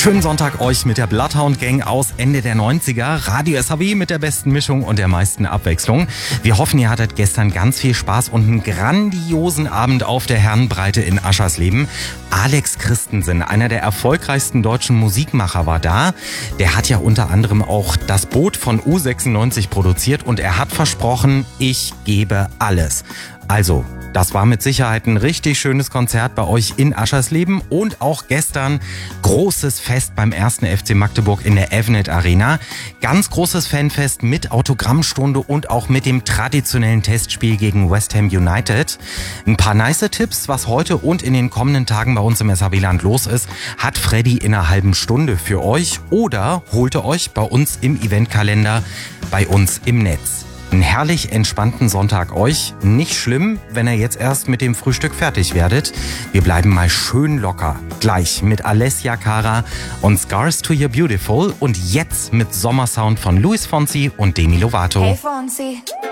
Schönen Sonntag euch mit der Bloodhound Gang aus Ende der 90er. Radio SAW mit der besten Mischung und der meisten Abwechslung. Wir hoffen, ihr hattet gestern ganz viel Spaß und einen grandiosen Abend auf der Herrenbreite in Aschersleben. Alex Christensen, einer der erfolgreichsten deutschen Musikmacher, war da. Der hat ja unter anderem auch das Boot von U96 produziert und er hat versprochen, ich gebe alles. Also, das war mit Sicherheit ein richtig schönes Konzert bei euch in Aschersleben und auch gestern großes Fest beim 1. FC Magdeburg in der Evnet Arena. Ganz großes Fanfest mit Autogrammstunde und auch mit dem traditionellen Testspiel gegen West Ham United. Ein paar nice Tipps, was heute und in den kommenden Tagen bei uns im SAW-Land los ist, hat Freddy in einer halben Stunde für euch oder holt ihr euch bei uns im Eventkalender bei uns im Netz. Einen herrlich entspannten Sonntag euch. Nicht schlimm, wenn ihr jetzt erst mit dem Frühstück fertig werdet. Wir bleiben mal schön locker. Gleich mit Alessia Cara und Scars to Your Beautiful und jetzt mit Sommersound von Luis Fonsi und Demi Lovato. Hey Fonsi.